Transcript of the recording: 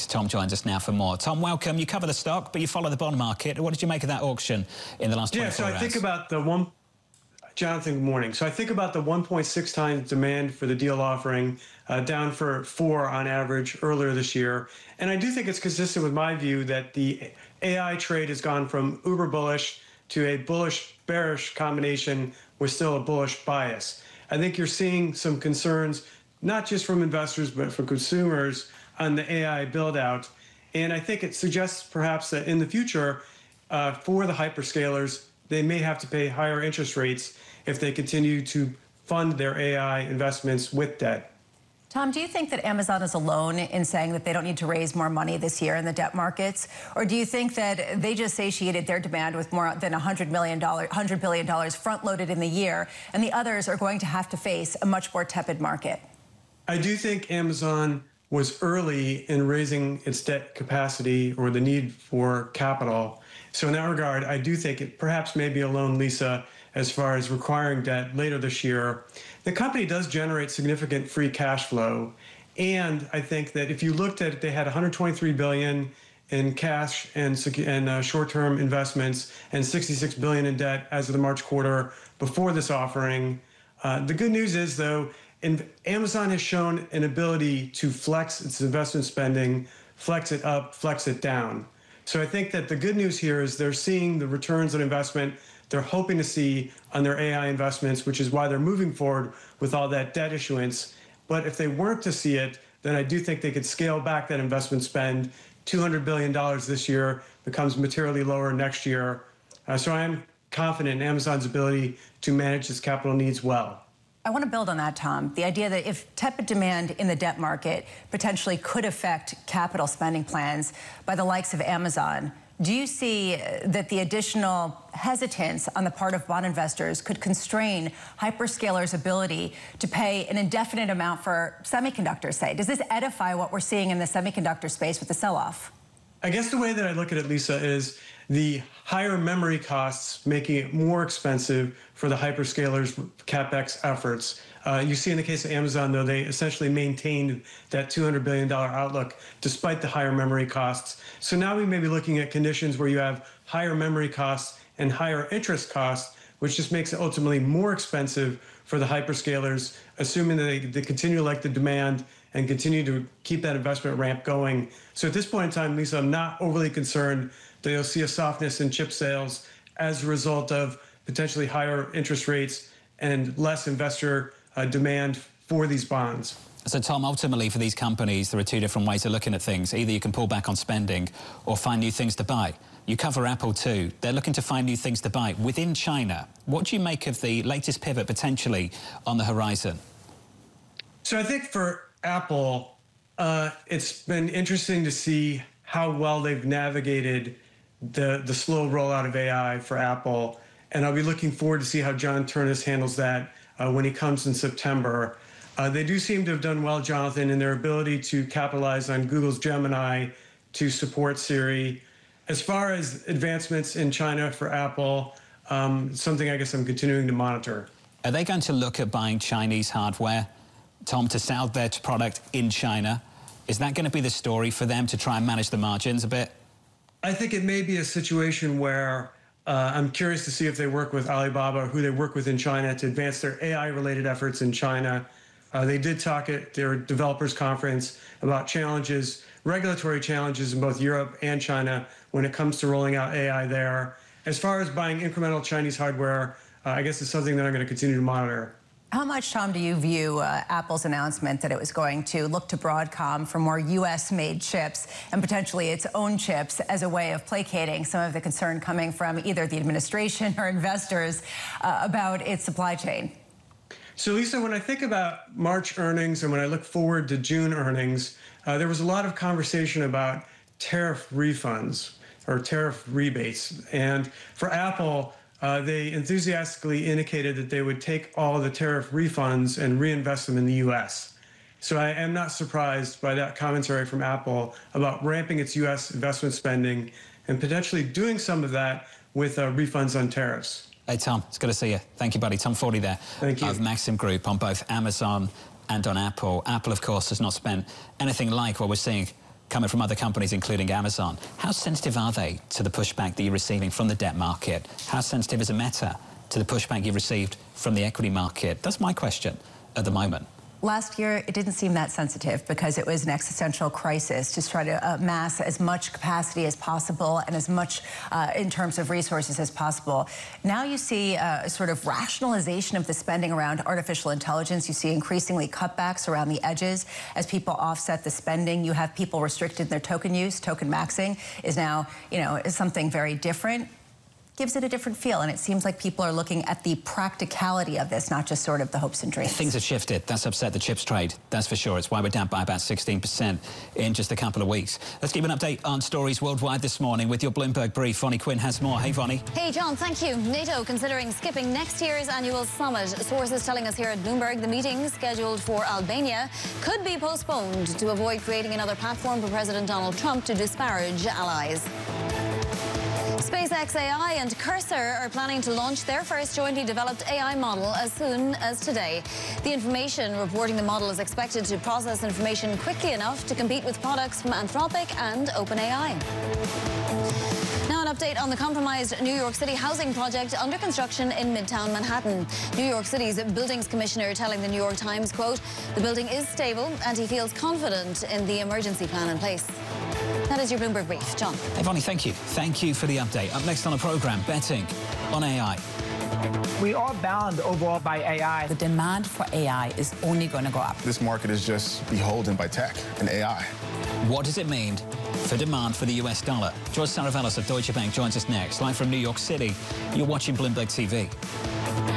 Tom joins us now for more. Tom, welcome. You cover the stock, but you follow the bond market. What did you make of that auction in the last 24 hours? Yeah, so I think about the Jonathan, good morning. So I think about the 1.6 times demand for the deal offering, down for 4 on average earlier this year. And I do think it's consistent with my view that the AI trade has gone from uber bullish to a bullish-bearish combination with still a bullish bias. I think you're seeing some concerns, not just from investors, but from consumers on the AI build-out. And I think it suggests perhaps that in the future, for the hyperscalers, they may have to pay higher interest rates if they continue to fund their AI investments with debt. Tom, do you think that Amazon is alone in saying that they don't need to raise more money this year in the debt markets? Or do you think that they just satiated their demand with more than $100 billion front-loaded in the year, and the others are going to have to face a much more tepid market? I do think Amazon was early in raising its debt capacity or the need for capital. So in that regard, I do think it perhaps may be alone, Lisa, as far as requiring debt later this year. The company does generate significant free cash flow. And I think that if you looked at it, they had $123 billion in cash and short-term investments and $66 billion in debt as of the March quarter before this offering. The good news is, though, Amazon has shown an ability to flex its investment spending, flex it up, flex it down. So I think that the good news here is they're seeing the returns on investment they're hoping to see on their AI investments, which is why they're moving forward with all that debt issuance. But if they weren't to see it, then I do think they could scale back that investment spend. $200 billion this year becomes materially lower next year. So I am confident in Amazon's ability to manage its capital needs well. I want to build on that, Tom. The idea that if tepid demand in the debt market potentially could affect capital spending plans by the likes of Amazon, do you see that the additional hesitance on the part of bond investors could constrain hyperscalers' ability to pay an indefinite amount for semiconductors, say? Does this edify what we're seeing in the semiconductor space with the sell-off? I guess the way that I look at it, Lisa, is the higher memory costs making it more expensive for the hyperscalers' CapEx efforts. You see in the case of Amazon, though, they essentially maintained that $200 billion outlook despite the higher memory costs. So now we may be looking at conditions where you have higher memory costs and higher interest costs, which just makes it ultimately more expensive for the hyperscalers, assuming that they continue to like the demand and continue to keep that investment ramp going. So at this point in time, Lisa, I'm not overly concerned that you'll see a softness in chip sales as a result of potentially higher interest rates and less investor demand for these bonds. So, Tom, ultimately for these companies, there are two different ways of looking at things. Either you can pull back on spending or find new things to buy. You cover Apple too. They're looking to find new things to buy within China. What do you make of the latest pivot potentially on the horizon? So I think for Apple, it's been interesting to see how well they've navigated the slow rollout of AI for Apple. And I'll be looking forward to see how John Ternus handles that when he comes in September. They do seem to have done well, Jonathan, in their ability to capitalize on Google's Gemini to support Siri. As far as advancements in China for Apple, something I guess I'm continuing to monitor. Are they going to look at buying Chinese hardware, Tom, to sell their product in China? Is that going to be the story for them to try and manage the margins a bit? I think it may be a situation where I'm curious to see if they work with Alibaba, who they work with in China, to advance their AI-related efforts in China. They did talk at their developers conference about challenges, regulatory challenges in both Europe and China when it comes to rolling out AI there. As far as buying incremental Chinese hardware, I guess it's something that I'm going to continue to monitor. How much, Tom, do you view Apple's announcement that it was going to look to Broadcom for more U.S.-made chips and potentially its own chips as a way of placating some of the concern coming from either the administration or investors about its supply chain? So, Lisa, when I think about March earnings and when I look forward to June earnings, there was a lot of conversation about tariff refunds or tariff rebates. And for Apple, they enthusiastically indicated that they would take all the tariff refunds and reinvest them in the U.S. So I am not surprised by that commentary from Apple about ramping its U.S. investment spending and potentially doing some of that with refunds on tariffs. Hey, Tom, it's good to see you. Thank you, buddy. Tom Forty there. Thank you. Of Maxim Group on both Amazon and on Apple. Apple, of course, has not spent anything like what we're seeing coming from other companies, including Amazon. How sensitive are they to the pushback that you're receiving from the debt market? How sensitive is Meta to the pushback you've received from the equity market? That's my question at the moment. Last year, it didn't seem that sensitive because it was an existential crisis to try to amass as much capacity as possible and as much in terms of resources as possible. Now you see a sort of rationalization of the spending around artificial intelligence. You see increasingly cutbacks around the edges as people offset the spending. You have people restricted in their token use. Token maxing is now, is something very different. Gives it a different feel, and it seems like people are looking at the practicality of this, not just sort of the hopes and dreams. Things have shifted. That's upset the chips trade, that's for sure. It's why we're down by about 16% in just a couple of weeks. Let's give an update on stories worldwide this morning with your Bloomberg Brief. Vonnie Quinn has more. Hey, Vonnie. Hey, John, thank you. NATO considering skipping next year's annual summit. Sources telling us here at Bloomberg the meeting scheduled for Albania could be postponed to avoid creating another platform for President Donald Trump to disparage allies. SpaceX AI and Cursor are planning to launch their first jointly developed AI model as soon as today. The information reporting the model is expected to process information quickly enough to compete with products from Anthropic and OpenAI. Now an update on the compromised New York City housing project under construction in Midtown Manhattan. New York City's buildings commissioner telling the New York Times, quote, "The building is stable and he feels confident in the emergency plan in place." That is your Bloomberg Brief. John. Hey, Vonnie, thank you. Thank you for the update. Up next on the programme, betting on AI. We are bound overall by AI. The demand for AI is only going to go up. This market is just beholden by tech and AI. What does it mean for demand for the US dollar? George Saravelos of Deutsche Bank joins us next, live from New York City. You're watching Bloomberg TV.